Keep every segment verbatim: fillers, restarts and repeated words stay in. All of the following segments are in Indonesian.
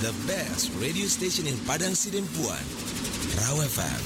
the best radio station in Padang Sidempuan, Raw F M.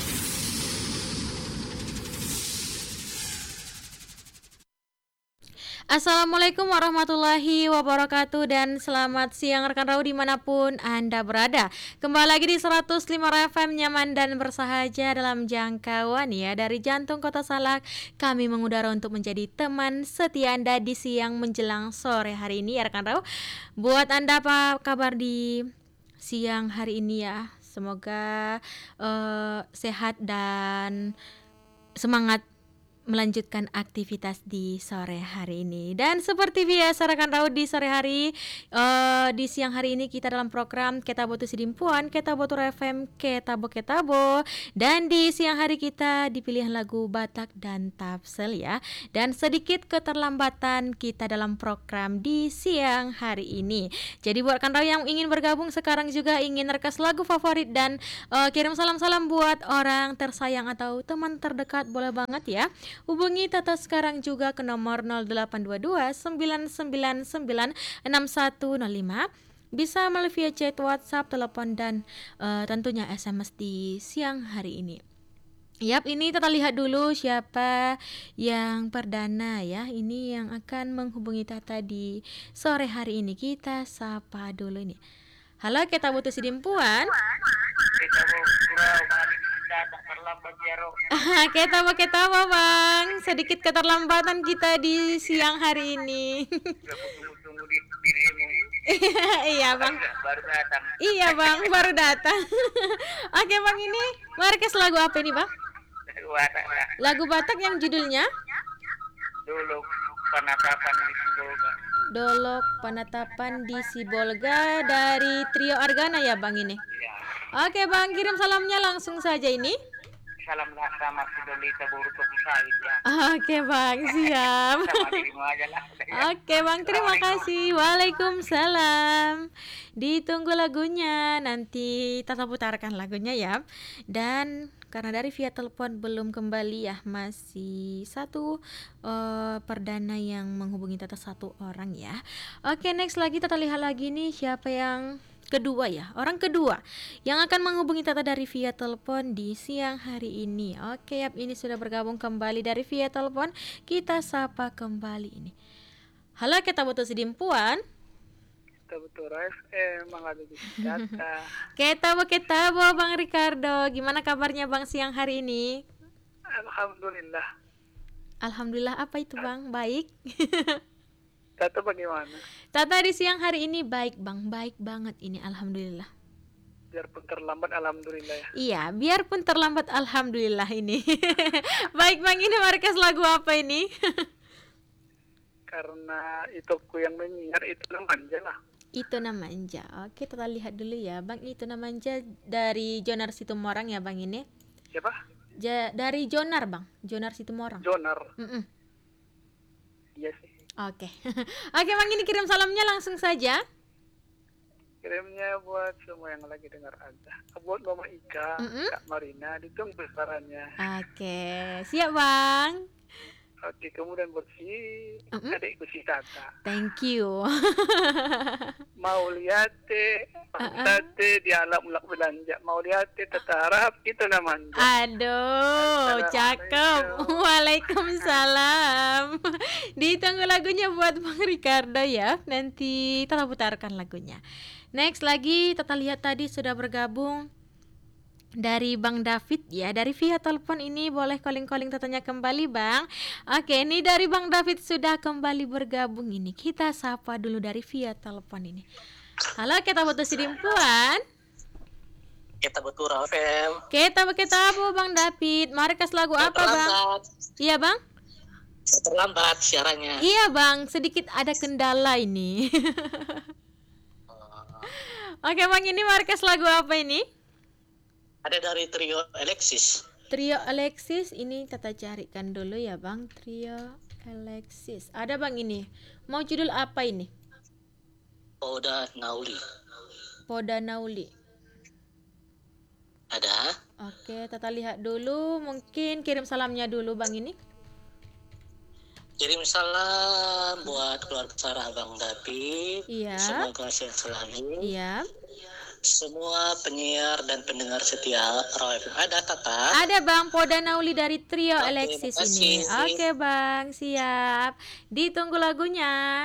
Assalamualaikum warahmatullahi wabarakatuh dan selamat siang rekan Raw dimanapun Anda berada. Kembali lagi di seratus lima F M nyaman dan bersahaja dalam jangkauan ya. Dari jantung kota Salak kami mengudara untuk menjadi teman setia Anda di siang menjelang sore hari ini ya rekan Raw. Buat Anda apa kabar di siang hari ini ya? Semoga uh, sehat dan semangat melanjutkan aktivitas di sore hari ini. Dan seperti biasa rekan Raud di sore hari uh, di siang hari ini kita dalam program Ketabo Tu Sidimpuan, Ketabo Tu F M, Ketabo Ketabo. Dan di siang hari kita dipilih lagu Batak dan Tapsel ya. Dan sedikit keterlambatan kita dalam program di siang hari ini. Jadi buat rekan Raud yang ingin bergabung sekarang juga ingin request lagu favorit dan uh, kirim salam-salam buat orang tersayang atau teman terdekat boleh banget ya. Hubungi Tata sekarang juga ke nomor nol delapan dua dua sembilan sembilan sembilan enam satu nol lima. Bisa melalui via chat, WhatsApp, telepon dan uh, tentunya S M S di siang hari ini. Yap, ini kita lihat dulu siapa yang perdana ya. Ini yang akan menghubungi Tata di sore hari ini. Kita sapa dulu ini. Halo, kita butuh Sidimpuan. Kita mau tak terlambat ya Ro. Kita mau kita mau bang, sedikit keterlambatan kita di siang hari ini. Tunggu-tunggu di dirimu. Iya bang. Baru datang. Iya bang, baru datang. Oke bang, ini markas lagu apa ini bang? Batak lah. Lagu Batak yang judulnya Dulu penatapan di Sibolga. Dolok Penatapan di Sibolga dari Trio Argana ya bang ini. Ya. Oke bang, kirim salamnya langsung saja ini. Salam lah sama si Dolita Boruto Said ya. Oke bang, siap. Sama dirimu aja lah. Oke bang, terima kasih. Waalaikumsalam. Ditunggu lagunya, nanti Tata putarkan lagunya ya. Dan karena dari via telepon belum kembali ya, masih satu uh, perdana yang menghubungi Tata satu orang ya. Oke, next lagi Tata lihat lagi nih siapa yang kedua ya, orang kedua yang akan menghubungi Tata dari via telepon di siang hari ini. Oke, yap, ini sudah bergabung kembali dari via telepon. Kita sapa kembali ini. Halo, kita butuh Sidimpuan. Kita butuh F M, mangga di data. Kita bu kita bu Bang Ricardo. Gimana kabarnya Bang siang hari ini? Alhamdulillah. Alhamdulillah apa itu Bang? Baik. Tata bagaimana? Tata di siang hari ini baik Bang, baik banget ini alhamdulillah. Biarpun terlambat alhamdulillah ya. Iya, biarpun terlambat alhamdulillah ini. Baik Bang, ini markas lagu apa ini? Karena itu ku yang menyiar itu namanya lah. Itu namanya. Oke, kita lihat dulu ya Bang. Itu namanya dari Jonar Situmorang ya Bang ini. Siapa? Ja, dari Jonar Bang, Jonar Situmorang. Jonar. Mm-mm. Iya sih. Oke. Oke Bang, ini kirim salamnya langsung saja. Kirimnya buat semua yang lagi dengar aja. Buat Mama Ika, Mm-mm. Kak Marina, ditunggu sarannya. Oke, siap Bang. Oke, kemudian buat si Mm-mm. adikku si Tata. Thank you. Mau lihat teh, tate di alam ulak belanja. Mau lihat teh tetarap itu namanya. Aduh, cakep. Waalaikumsalam. Ditunggu lagunya buat Bang Ricardo ya. Nanti Tata putarkan lagunya. Next lagi Tata lihat tadi sudah bergabung dari Bang David ya. Dari via telepon ini boleh calling-calling Tatanya kembali Bang. Oke, ini dari Bang David sudah kembali bergabung ini. Kita sapa dulu dari via telepon ini. Halo, kita butuh Sidimpuan. Kita butuh Raw F M. Kita kita bu Bang David. Markas lagu apa Bang? Terlambat. Iya Bang? Terlambat siarannya. Iya Bang, sedikit ada kendala ini. Oke Bang, ini markas lagu apa ini? Ada dari Trio Alexis. Trio Alexis, ini Tata carikan dulu ya Bang. Trio Alexis. Ada Bang ini. Mau judul apa ini? Poda Nauli. Poda Nauli. Ada. Oke, Tata lihat dulu. Mungkin kirim salamnya dulu Bang ini. Kirim salam buat keluarga Sarah Bang David. Iya. Semoga sehat selalu. Iya. semua penyiar dan pendengar setia Raw F M. Ada Tata. Ada Bang Poda Nauli dari Trio Oke, Alexis makasih. ini. Oke Bang, siap. Ditunggu lagunya.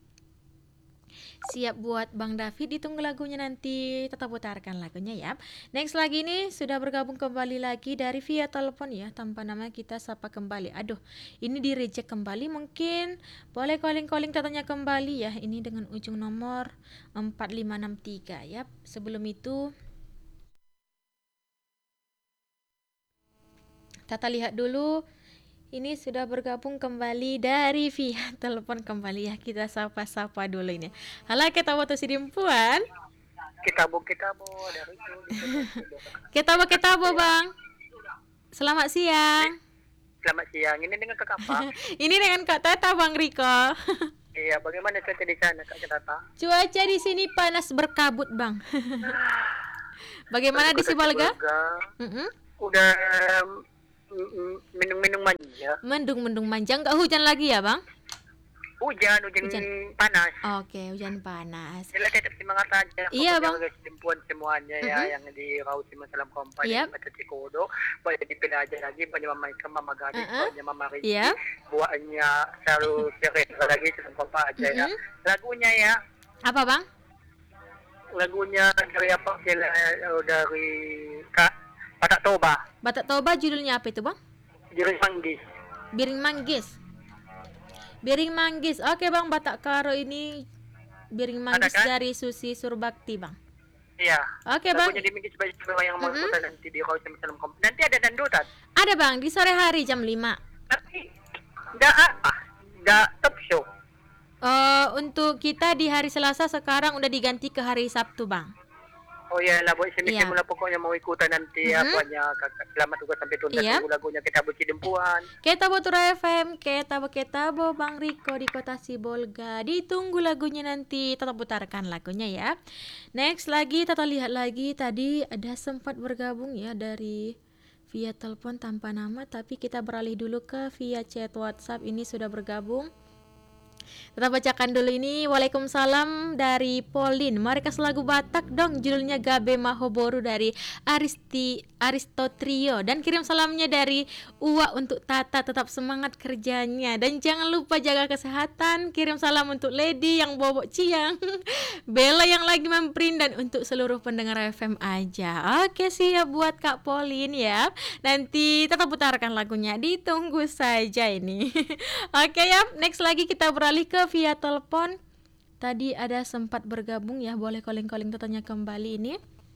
Siap buat Bang David, ditunggu lagunya nanti. Tetap putarkan lagunya ya. Next lagi nih sudah bergabung kembali lagi dari via telepon ya, tanpa nama kita sapa kembali. Aduh, ini di reject kembali mungkin. Boleh calling-calling katanya kembali ya. Ini dengan ujung nomor empat lima enam tiga ya. Sebelum itu Tata lihat dulu. Ini sudah bergabung kembali dari via telepon kembali ya. Kita sapa-sapa dulu ini. Halo, kita buat sidimpuan. Kita bu kita bu dari itu. Kita buat kita bu Bang. Selamat siang. Selamat siang. Ini dengan Kak apa? Ini dengan Kak Tata Bang Riko. Iya, bagaimana cuaca di sana Kak Tata? Cuaca di sini panas berkabut Bang. Bagaimana di Sibolga? Mm-mm. Udah mm, minum-minum manja. Mendung-mendung manja, nggak hujan lagi ya Bang? Hujan, hujan, Hujan. panas. Oke, hujan panas. Jelas tetap semangat aja. Iya, Pokoknya Bang. guys, jempuan semuanya ya Mm-mm. yang di Rausi Masalam Kompas Yep. di Mata Cikodo. Banyak dipilih aja lagi banyak Mama Ika, Mama Gadis, Uh-uh. banyak Mama Riki. Yep. Buahnya selalu sering lagi Salam Kompas aja ya. Mm-mm. Lagunya ya, Apa Bang? lagunya dari apa? Kira dari Kak Patak Toba, Batak Toba judulnya apa itu Bang? Juri Manggis. Biring Manggis. Biring Manggis. Oke Bang, Batak Karo ini Biring Manggis kan? dari Susi Surbakti Bang. Iya. Oke Bang. Lagunya dimiliki sebagai sebagai yang mau Mm-mm. ikutan nanti di Rausi Masalam Kompas. Nanti ada dandutan. Ada Bang, di sore hari jam lima. Tapi enggak apa? Enggak top show. Eh, untuk kita di hari Selasa sekarang udah diganti ke hari Sabtu Bang. Oh iya lah, buat sini Iya. mula pokoknya mau ikutan nanti Mhm. apanya kakak selamat juga sampai tuntas Iya. lagu-lagunya kita buci dempuan. Kita Botura F M, kita kita bo Bang Riko di kota Sibolga. Ditunggu lagunya nanti, tetap putarkan lagunya ya. Next lagi, kita lihat lagi tadi ada sempat bergabung ya dari via telepon tanpa nama, tapi kita beralih dulu ke via chat WhatsApp. Ini sudah bergabung. Kita bacakan dulu ini. Waalaikumsalam dari Polin. Mereka selagu Batak dong, judulnya Gabe Mahoboru dari Aristi Aristotrio. Dan kirim salamnya dari Uwa untuk Tata, tetap semangat kerjanya. Dan jangan lupa jaga kesehatan. Kirim salam untuk Lady yang bobok ciang, Bella yang lagi memprint, dan untuk seluruh pendengar F M aja. Oke, siap buat Kak Polin ya. Nanti tetap putarkan lagunya, ditunggu saja ini. Oke ya, next lagi kita beralih ke via telepon. Tadi ada sempat bergabung ya, boleh calling-calling tetanya kembali ini.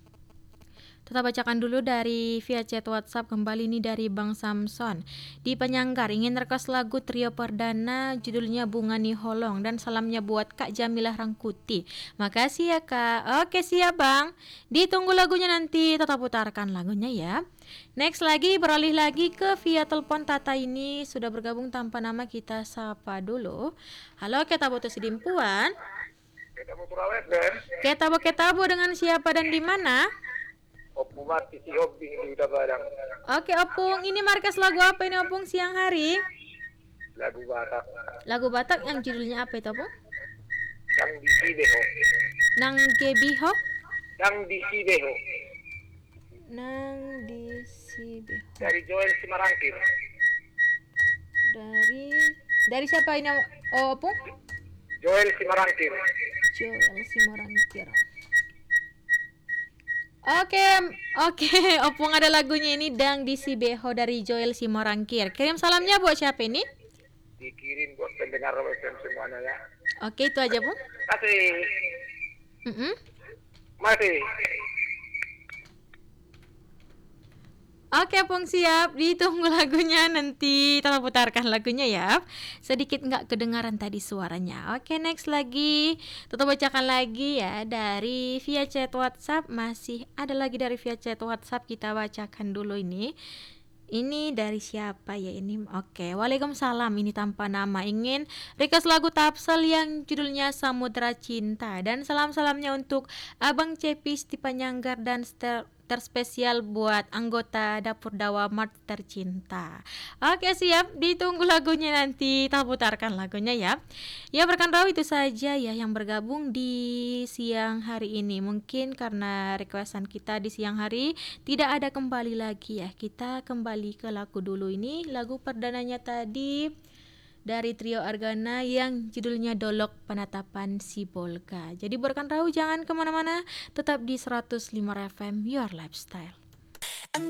Tetap bacakan dulu dari via chat WhatsApp kembali ini dari Bang Samson. Di Penyanggar ingin request lagu trio perdana judulnya Bunga Niholong, dan salamnya buat Kak Jamilah Rangkuti. Makasih ya Kak. Oke siap Bang. Ditunggu lagunya nanti, tetap putarkan lagunya ya. Next lagi beralih lagi ke via telepon. Tata ini sudah bergabung tanpa nama, kita sapa dulu. Halo, kita butuh sidimpuan. Kita mau berawet dan Kita ketabo dengan siapa dan di mana? Opung mati si hobi di udah barang Oke Opung, ini markas lagu apa ini Opung siang hari? lagu batak Lagu Batak yang judulnya apa itu Opung? yang di Sibeho, Nang Gebiho? yang di Sibeho Nang di Sibe. dari Joel Simarangkir. Dari dari siapa ini oh, Opung? Joel Simarangkir. Joel Simorangkir. Oke, oke, Opung ada lagunya ini Dang di Sibeho dari Joel Simorangkir. Kirim salamnya buat siapa ini? Dikirim buat pendengar F M semuanya ya. Oke, itu aja, Bung. Masih, Mm-mm. masih. Oke, Pung siap. Ditunggu lagunya nanti. Tolong putarkan lagunya ya. Sedikit nggak kedengaran tadi suaranya. Oke, next lagi. Tetap bacakan lagi ya dari via chat WhatsApp. Masih ada lagi dari via chat WhatsApp. Kita bacakan dulu ini. Ini dari siapa ya ini? Oke, Waalaikumsalam. Ini tanpa nama. Ingin request lagu Tapsel yang judulnya Samudra Cinta. Dan salam-salamnya untuk Abang Cepis di Panyanggar dan Ster terspesial buat anggota Dapur Dawa Mart tercinta. Oke, siap, ditunggu lagunya nanti, kita putarkan lagunya ya. Ya rekan Raw, itu saja ya yang bergabung di siang hari ini. Mungkin karena requestan kita di siang hari tidak ada kembali lagi ya. Kita kembali ke lagu dulu ini, lagu perdananya tadi dari trio Argana yang judulnya Dolok Penatapan Sibolga. Jadi rekan Raw jangan kemana-mana, tetap di seratus lima F M Your Lifestyle.